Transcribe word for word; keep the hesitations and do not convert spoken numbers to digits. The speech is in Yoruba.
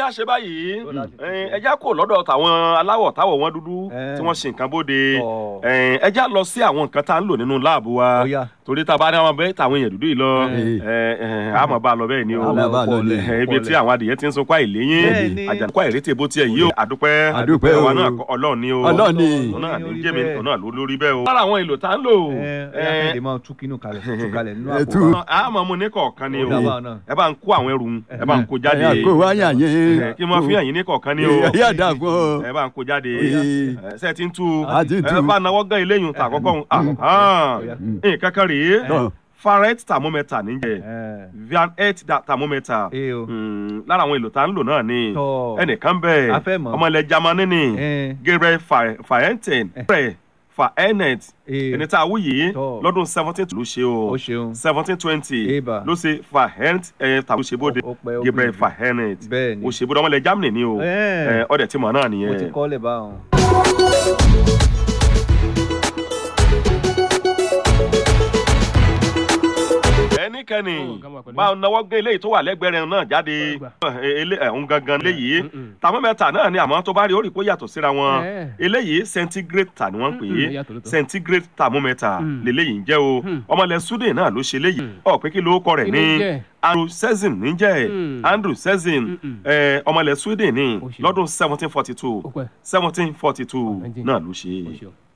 já ṣe báyìí ẹ já kò lọ́dọ̀ tàwọn aláwọ̀ táwọ̀ wọn dúdú tí wọ́n ṣe nǹkan bóde ẹ já lọ sí àwọn nǹkan tá à ń lò nínú láàbù wa torí tá a bá ní àwọn bẹ́ẹ̀ tàwọn èèyàn dúdú yìí lọ a máa bá a lọ bẹ́ẹ̀ ni o ibi tí àwọn adìyẹ ti ń sunkún àìléyìn àjàkú àìrétè bó tiẹ̀ yìí o àdúpẹ́ àdúpẹ́ wa náà ọlọ́run ni o ọlọ́run ni òun náà ní jẹ́mi òun náà ló lórí bẹ́ẹ̀ o. lára àwọn èlò tá à ń lò. ẹ ẹ máa tú kínú kalẹ̀ tú kalẹ̀ nínú àpò. a máa mú ní kọ̀ọ̀kan ni o ẹ bá ń kó àwọn ẹrù ẹ bá ń kó jáde. ẹ kó wáyà yẹn. kí n máa fi hàn yín ní kọ̀ọ̀kan ni o. yà dà fún ọ. ẹ bá ń kó jáde. ṣe ti ń tú ẹ bá náwó gán eléyìí ta àkọ́kọ́ nǹkan kan rèé Fahrenheit thermometer níjẹ Fahrenheit thermometer lára àwọn èlò tá ń lò náà ni ẹnìkan bẹ́ẹ̀ ọmọ ilẹ̀ Jámánì ni Gabriel Fahrenheit Fahrenheit ẹni tá a wú yìí lọ́dún seventeen ló ṣe o seventeen twenty ló ṣe Fahrenheit tàbí ṣe bóde Gabriel Fahrenheit ó ṣe bóde ọmọ ilẹ̀ Germany ni o ọdẹ tí mo náà nìyẹn. mo ti kọ́ lẹ̀ báwọn. ẹnikẹ́ni máa náwó gé eléyìí tó wà lẹ́gbẹ̀ẹ́ rẹ̀ náà jáde ẹ̀hún gangan léyìí thermometer náà ni àmọ́ tó bá rí orí kó yàtọ̀ síra wọn eléyìí centigrade ta ni wọ́n ń pè é centigrade thermometer lélẹ́yìí ń jẹ́ o ọmọlẹ̀ Sweden náà ló ṣe léyìí ọ̀ pé kí ló kọ rẹ̀ ní Andrew Sezin níjẹ́ Andrew Sezin ọmọlẹ̀ Sweden ní lọ́dún seventeen forty two seventeen forty two náà ló ṣe.